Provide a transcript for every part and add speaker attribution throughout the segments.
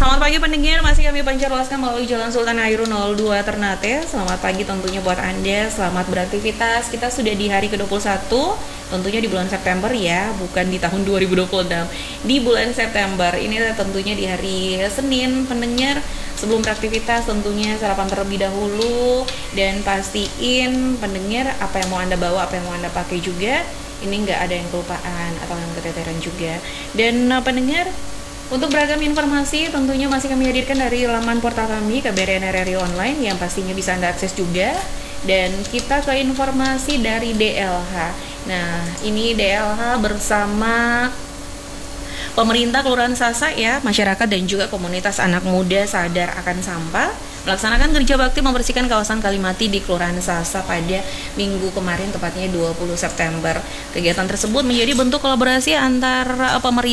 Speaker 1: Selamat pagi pendengar, masih kami pancarluaskan melalui Jalan Sultan Hairun 02 Ternate. Selamat pagi tentunya buat Anda, selamat beraktivitas. Kita sudah di hari ke-21, tentunya di bulan September ya, bukan di tahun 2026. Di bulan September, ini tentunya di hari Senin pendengar. Sebelum beraktivitas tentunya sarapan terlebih dahulu. Dan pastiin pendengar apa yang mau Anda bawa, apa yang mau Anda pakai juga. Ini nggak ada yang kelupaan atau yang keteteran juga. Dan pendengar, untuk beragam informasi tentunya masih kami hadirkan dari laman portal kami KBRN RRI Online yang pastinya bisa Anda akses juga. Dan kita ke informasi dari DLH. Nah, ini DLH bersama pemerintah Kelurahan Sasa ya, masyarakat dan juga komunitas anak muda sadar akan sampah melaksanakan kerja bakti membersihkan kawasan Kalimati di Kelurahan Sasa pada minggu kemarin, tepatnya 20 September. Kegiatan tersebut menjadi bentuk kolaborasi antar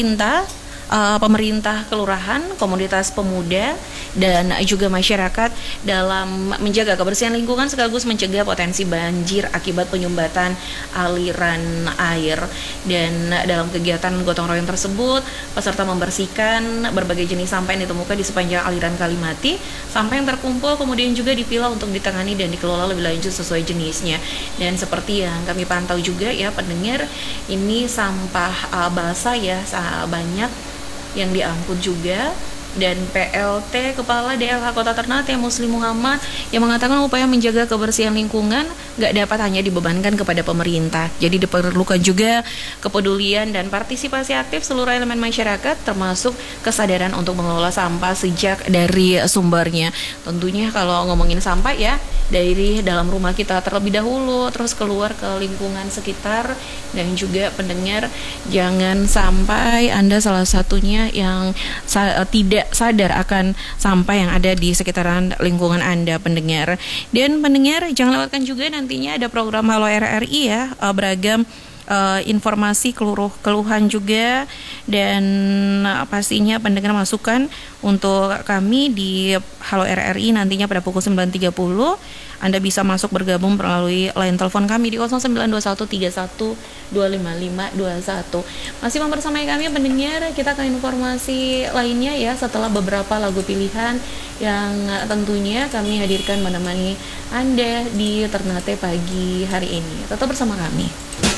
Speaker 1: pemerintah kelurahan, komunitas pemuda, dan juga masyarakat dalam menjaga kebersihan lingkungan sekaligus mencegah potensi banjir akibat penyumbatan aliran air. Dan dalam kegiatan gotong royong tersebut, peserta membersihkan berbagai jenis sampah yang ditemukan di sepanjang aliran Kalimati. Sampah yang terkumpul kemudian juga dipilah untuk ditangani dan dikelola lebih lanjut sesuai jenisnya. Dan seperti yang kami pantau juga ya pendengar, ini sampah basah ya banyak yang diangkut juga. Dan PLT Kepala DLH Kota Ternate Muslim Muhammad yang mengatakan upaya menjaga kebersihan lingkungan gak dapat hanya dibebankan kepada pemerintah. Jadi diperlukan juga kepedulian dan partisipasi aktif seluruh elemen masyarakat, termasuk kesadaran untuk mengelola sampah sejak dari sumbernya. Tentunya kalau ngomongin sampah ya, dari dalam rumah kita terlebih dahulu, terus keluar ke lingkungan sekitar. Dan juga pendengar, jangan sampai Anda salah satunya yang tidak sadar akan sampah yang ada di sekitaran lingkungan Anda pendengar. Dan pendengar jangan lewatkan juga nantinya ada program Halo RRI ya, beragam informasi keluhan juga. Dan pastinya pendengar masukan untuk kami di Halo RRI nantinya pada pukul 9.30. Anda bisa masuk bergabung melalui line telepon kami di 092131255521. Masih membersamai kami pendengar, kita ke informasi lainnya ya setelah beberapa lagu pilihan yang tentunya kami hadirkan menemani Anda di Ternate pagi hari ini. Tetap bersama kami.